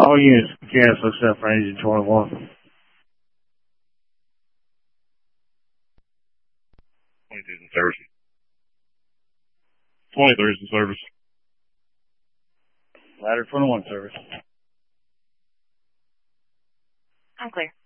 All units cancel except for engine 21. 22's in service. 23's in service. Ladder 21 service. I'm clear.